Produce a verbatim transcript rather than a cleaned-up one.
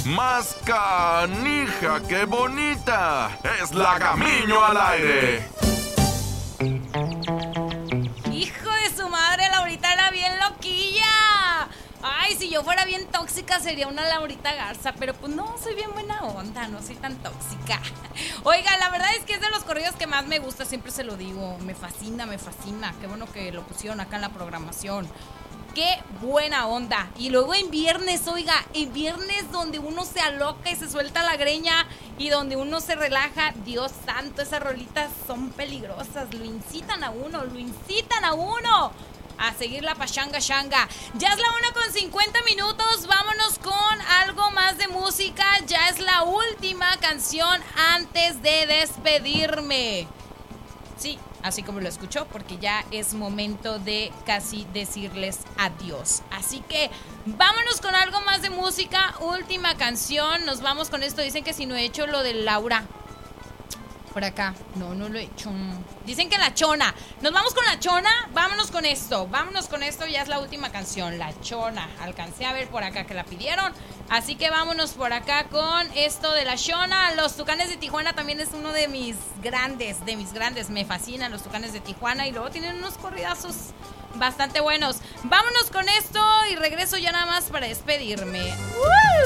más canija que bonita. Es Lagamiño al aire. Hijo de su madre, Laurita era bien loquilla. Ay, si yo fuera bien tóxica sería una Laurita Garza, pero pues no, soy bien buena onda, no soy tan tóxica. Oiga, la verdad es que es de los corridos que más me gusta, siempre se lo digo, me fascina, me fascina. Qué bueno que lo pusieron acá en la programación. Qué buena onda. Y luego en viernes, oiga, en viernes donde uno se aloca y se suelta la greña y donde uno se relaja, Dios santo, esas rolitas son peligrosas, lo incitan a uno, lo incitan a uno a seguir la pachanga changa. Ya es la una con cincuenta minutos, vámonos con algo más de música. Ya es la última canción antes de despedirme. Sí, así como lo escuchó, porque ya es momento de casi decirles adiós. Así que vámonos con algo más de música. Última canción, nos vamos con esto. Dicen que si no he hecho lo de Laura por acá, no, no lo he hecho. Dicen que la Chona. Nos vamos con la Chona, vámonos con esto. Vámonos con esto, ya es la última canción, la Chona. Alcancé a ver por acá que la pidieron. Así que vámonos por acá con esto de la Chona. Los Tucanes de Tijuana también es uno de mis grandes, de mis grandes. Me fascinan los Tucanes de Tijuana y luego tienen unos corridazos bastante buenos. Vámonos con esto y regreso ya nada más para despedirme. ¡Uh!